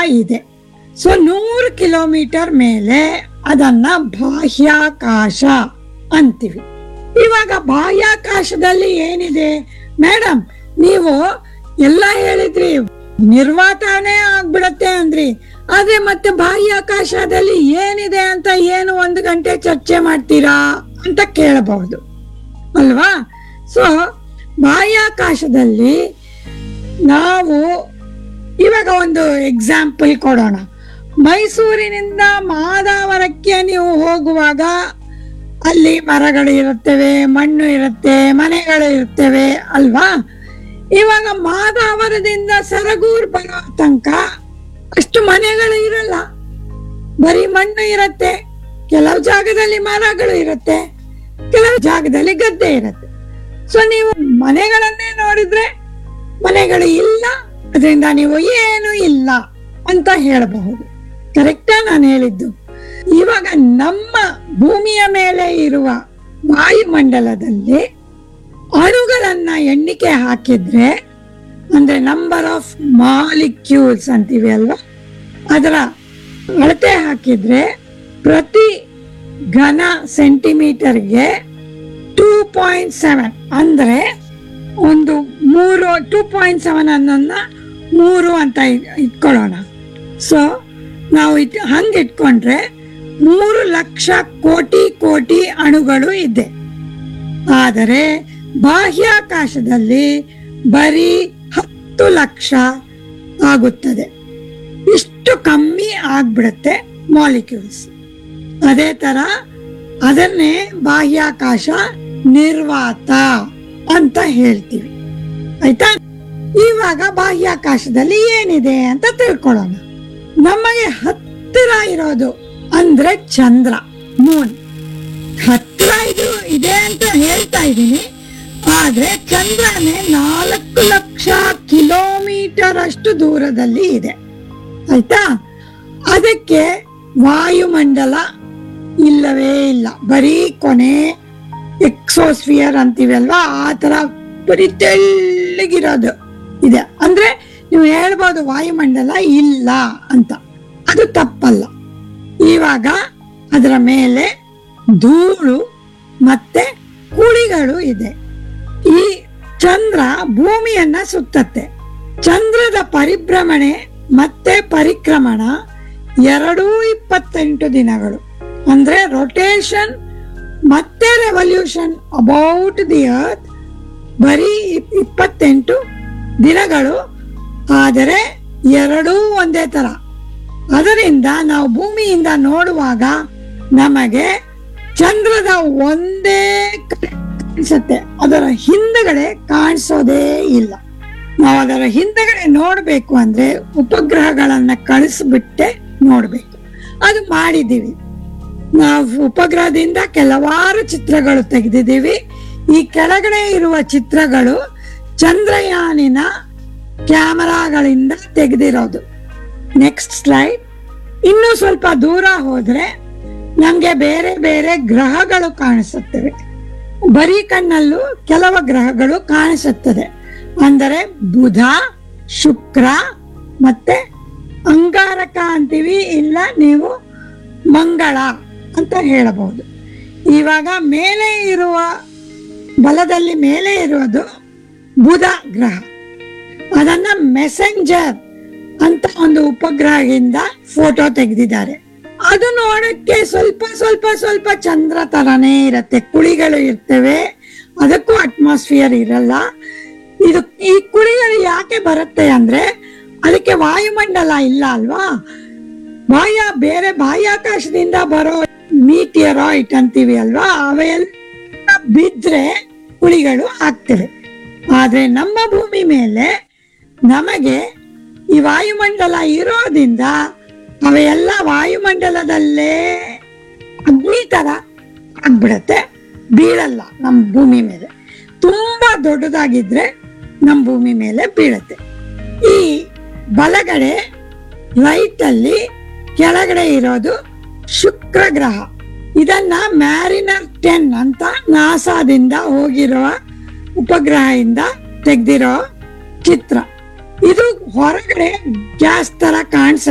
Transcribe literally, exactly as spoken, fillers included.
ಇದೆ. ಸೊ ನೂರು ಕಿಲೋಮೀಟರ್ ಮೇಲೆ ಅದನ್ನ ಬಾಹ್ಯಾಕಾಶ ಅಂತೀವಿ. ಇವಾಗ ಬಾಹ್ಯಾಕಾಶದಲ್ಲಿ ಏನಿದೆ ಮೇಡಮ್? ನೀವು ಎಲ್ಲ ಹೇಳಿದ್ರಿ, ನಿರ್ವಾತನೇ ಆಗ್ಬಿಡತ್ತೆ ಅಂದ್ರಿ, ಆದ್ರೆ ಮತ್ತೆ ಬಾಹ್ಯಾಕಾಶದಲ್ಲಿ ಏನಿದೆ ಅಂತ ಏನು ಒಂದು ಗಂಟೆ ಚರ್ಚೆ ಮಾಡ್ತೀರಾ ಅಂತ ಕೇಳಬಹುದು ಅಲ್ವಾ? ಸೊ ಬಾಹ್ಯಾಕಾಶದಲ್ಲಿ ನಾವು ಇವಾಗ ಒಂದು ಎಕ್ಸಾಂಪಲ್ ಕೊಡೋಣ. ಮೈಸೂರಿನಿಂದ ಮಾದಾವರಕ್ಕೆ ನೀವು ಹೋಗುವಾಗ ಅಲ್ಲಿ ಮರಗಳು ಇರುತ್ತವೆ, ಮಣ್ಣು ಇರುತ್ತೆ, ಮನೆಗಳು ಇರ್ತವೆ ಅಲ್ವಾ? ಇವಾಗ ಮಾದಾವರದಿಂದ ಸರಗೂರು ಬರೋ ತನಕ ಅಷ್ಟು ಮನೆಗಳು ಇರಲ್ಲ, ಬರೀ ಮಣ್ಣು ಇರತ್ತೆ. ಕೆಲವು ಜಾಗದಲ್ಲಿ ಮರಗಳು ಇರುತ್ತೆ, ಕೆಲವು ಜಾಗದಲ್ಲಿ ಗದ್ದೆ ಇರುತ್ತೆ. ಸೊ ನೀವು ಮನೆಗಳನ್ನೇ ನೋಡಿದ್ರೆ ಮನೆಗಳು ಇಲ್ಲ, ಅದರಿಂದ ನೀವು ಏನು ಇಲ್ಲ ಅಂತ ಹೇಳಬಹುದು. ಕರೆಕ್ಟಾ ನಾನು ಹೇಳಿದ್ದು? ಇವಾಗ ನಮ್ಮ ಭೂಮಿಯ ಮೇಲೆ ಇರುವ ವಾಯುಮಂಡಲದಲ್ಲಿ ಅಣುಗಳನ್ನ ಎಣ್ಣಿಕೆ ಹಾಕಿದ್ರೆ, ಅಂದ್ರೆ ನಂಬರ್ ಆಫ್ ಮಾಲಿಕ್ಯೂಲ್ಸ್ ಅಂತೀವಿ ಅಲ್ವಾ, ಅದರ ಅಳತೆ ಹಾಕಿದ್ರೆ ಪ್ರತಿ ಘನ ಸೆಂಟಿಮೀಟರ್ಗೆ ಟೂ ಪಾಯಿಂಟ್ ಸೆವೆನ್ ಅಂದ್ರೆ ಒಂದು ಮೂರು ಟೂ ಪಾಯಿಂಟ್ ಸೆವೆನ್ ಅನ್ನೋದನ್ನ ಮೂರು ಅಂತ ಇಟ್ಕೊಳ್ಳೋಣ. ಸೊ ನಾವು ಇಟ್ ಹಂಗೆ ಇಟ್ಕೊಂಡ್ರೆ ಮೂರು ಲಕ್ಷ ಕೋಟಿ ಕೋಟಿ ಅಣುಗಳು ಇದೆ. ಆದರೆ ಬಾಹ್ಯಾಕಾಶದಲ್ಲಿ ಬರೀ ಹತ್ತು ಲಕ್ಷ ಆಗುತ್ತದೆ. ಇಷ್ಟು ಕಮ್ಮಿ ಆಗ್ಬಿಡುತ್ತೆ ಮಾಲಿಕ್ಯೂಲ್ಸ್. ಅದೇ ತರ ಅದನ್ನೇ ಬಾಹ್ಯಾಕಾಶ ನಿರ್ವಾತ ಅಂತ ಹೇಳ್ತೀವಿ. ಆಯ್ತಾ? ಇವಾಗ ಬಾಹ್ಯಾಕಾಶದಲ್ಲಿ ಏನಿದೆ ಅಂತ ತಿಳ್ಕೊಳ್ಳೋಣ. ನಮಗೆ ಹತ್ತಿರ ಇರೋದು ಅಂದ್ರೆ ಚಂದ್ರ, ಮೂನ್. ಹತ್ತಿರ ಇದು ಇದೆ ಅಂತ ಹೇಳ್ತಾ ಇದ್ದೀನಿ, ಆದ್ರೆ ಚಂದ್ರನೇ ನಾಲ್ಕು ಲಕ್ಷ ಕಿಲೋಮೀಟರ್ ಅಷ್ಟು ದೂರದಲ್ಲಿ ಇದೆ. ಆಯ್ತಾ? ಅದಕ್ಕೆ ವಾಯುಮಂಡಲ ಇಲ್ಲವೇ ಇಲ್ಲ, ಬರೀ ಕೊನೆ ಎಕ್ಸೋಸ್ಫಿಯರ್ ಅಂತೀವಿ ಅಲ್ವಾ, ಆ ತರ ಬರೀ ತೆಳ್ಳಗಿರೋದು ಇದೆ. ಅಂದ್ರೆ ನೀವು ಹೇಳ್ಬೋದು ವಾಯುಮಂಡಲ ಇಲ್ಲ ಅಂತ, ಅದು ತಪ್ಪಲ್ಲ. ಇವಾಗ ಅದರ ಮೇಲೆ ಧೂಳು ಮತ್ತೆ ಕುಳಿಗಳು ಇದೆ. ಈ ಚಂದ್ರ ಭೂಮಿಯನ್ನ ಸುತ್ತತ್ತೆ. ಚಂದ್ರದ ಪರಿಭ್ರಮಣೆ ಮತ್ತೆ ಪರಿಕ್ರಮಣ ಎರಡೂ ಇಪ್ಪತ್ತೆಂಟು ದಿನಗಳು. ಅಂದ್ರೆ ರೊಟೇಷನ್ ಮತ್ತೆ ರೆವಲ್ಯೂಷನ್ ಅಬೌಟ್ ದಿ ಅರ್ತ್ ಬರೀ ಇಪ್ಪತ್ತೆಂಟು ದಿನಗಳು, ಆದರೆ ಎರಡೂ ಒಂದೇ ತರ. ಅದರಿಂದ ನಾವು ಭೂಮಿಯಿಂದ ನೋಡುವಾಗ ನಮಗೆ ಚಂದ್ರದ ಒಂದೇ ಕಾಣಿಸುತ್ತೆ, ಅದರ ಹಿಂದಗಡೆ ಕಾಣಿಸೋದೇ ಇಲ್ಲ. ನಾವು ಅದರ ಹಿಂದಗಡೆ ನೋಡ್ಬೇಕು ಅಂದ್ರೆ ಉಪಗ್ರಹಗಳನ್ನ ಕಳಿಸ್ಬಿಟ್ಟೆ ನೋಡ್ಬೇಕು. ಅದು ಮಾಡಿದ್ದೀವಿ ನಾವು. ಉಪಗ್ರಹದಿಂದ ಕೆಲವಾರು ಚಿತ್ರಗಳು ತೆಗೆದಿದ್ದೀವಿ. ಈ ಕೆಳಗಡೆ ಇರುವ ಚಿತ್ರಗಳು ಚಂದ್ರಯಾನಿನ ಕ್ಯಾಮರಾಗಳಿಂದ ತೆಗೆದಿರೋದು. Next slide. ಇನ್ನು ಸ್ವಲ್ಪ ದೂರ ಹೋದ್ರೆ ನಮ್ಗೆ ಬೇರೆ ಬೇರೆ ಗ್ರಹಗಳು ಕಾಣಿಸುತ್ತವೆ. ಬರೀ ಕಣ್ಣಲ್ಲೂ ಕೆಲವು ಗ್ರಹಗಳು ಕಾಣಿಸುತ್ತದೆ. ಅಂದರೆ ಬುಧ, ಶುಕ್ರ ಮತ್ತೆ ಅಂಗಾರಕ ಅಂತೀವಿ, ಇಲ್ಲ ನೀವು ಮಂಗಳ ಅಂತ ಹೇಳಬಹುದು. ಇವಾಗ ಮೇಲೆ ಇರುವ ಬಲದಲ್ಲಿ ಮೇಲೆ ಇರೋದು ಬುಧ ಗ್ರಹ. ಅದನ್ನ ಮೆಸೆಂಜರ್ ಅಂತ ಒಂದು ಉಪಗ್ರಹದಿಂದ ಫೋಟೋ ತೆಗೆದಿದ್ದಾರೆ. ಅದು ನೋಡಕ್ಕೆ ಸ್ವಲ್ಪ ಸ್ವಲ್ಪ ಸ್ವಲ್ಪ ಚಂದ್ರ ತರನೇ ಇರತ್ತೆ, ಕುಳಿಗಳು ಇರ್ತವೆ, ಅದಕ್ಕೂ ಅಟ್ಮಾಸ್ಫಿಯರ್ ಇರಲ್ಲ. ಇದು ಈ ಕುಳಿಗಳು ಯಾಕೆ ಬರುತ್ತೆ ಅಂದ್ರೆ ಅದಕ್ಕೆ ವಾಯುಮಂಡಲ ಇಲ್ಲ ಅಲ್ವಾ. ಬಾಹ್ಯ ಬೇರೆ ಬಾಹ್ಯಾಕಾಶದಿಂದ ಬರೋ ಮೀಟಿಯರಾಯ್ಟ್ ಅಂತೀವಿ ಅಲ್ವಾ, ಅವೆಲ್ಲ ಬಿದ್ರೆ ಕುಳಿಗಳು ಆಗ್ತವೆ. ಆದ್ರೆ ನಮ್ಮ ಭೂಮಿ ಮೇಲೆ ನಮಗೆ ಈ ವಾಯುಮಂಡಲ ಇರೋದ್ರಿಂದ ಅವೆಲ್ಲ ವಾಯುಮಂಡಲದಲ್ಲೇ ಅಗ್ನಿ ತರ ಆಗ್ಬಿಡತ್ತೆ, ಬೀಳಲ್ಲ ನಮ್ಮ ಭೂಮಿ ಮೇಲೆ. ತುಂಬಾ ದೊಡ್ಡದಾಗಿದ್ರೆ ನಮ್ಮ ಭೂಮಿ ಮೇಲೆ ಬೀಳತ್ತೆ. ಈ ಬಲಗಡೆ ರೈಟ್ ಅಲ್ಲಿ ಕೆಳಗಡೆ ಇರೋದು ಶುಕ್ರ ಗ್ರಹ. ಇದನ್ನ ಮ್ಯಾರಿನರ್ ಟೆನ್ ಅಂತ ನಾಸಾದಿಂದ ಹೋಗಿರುವ ಉಪಗ್ರಹದಿಂದ ತೆಗೆದಿರೋ ಚಿತ್ರ. ಇದು ಹೊರಗಡೆ ಗ್ಯಾಸ್ ತರ ಕಾಣಿಸುತ್ತೆ.